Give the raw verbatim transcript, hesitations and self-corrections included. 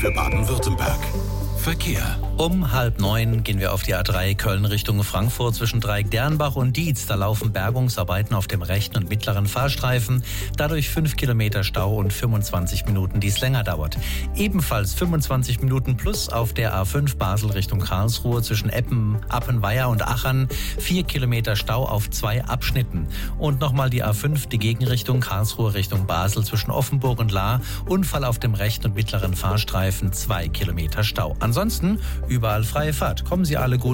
für Baden-Württemberg. Verkehr. Um halb neun gehen wir auf die A drei Köln Richtung Frankfurt zwischen Dreieck-Dernbach und Dietz. Da laufen Bergungsarbeiten auf dem rechten und mittleren Fahrstreifen. Dadurch fünf Kilometer Stau und fünfundzwanzig Minuten, die es länger dauert. Ebenfalls fünfundzwanzig Minuten plus auf der A fünf Basel Richtung Karlsruhe zwischen Eppen, Appenweier und Achern. vier Kilometer Stau auf zwei Abschnitten. Und nochmal die A fünf, die Gegenrichtung Karlsruhe Richtung Basel zwischen Offenburg und Lahr. Unfall auf dem rechten und mittleren Fahrstreifen, zwei Kilometer Stau. Ansonsten überall freie Fahrt. Kommen Sie alle gut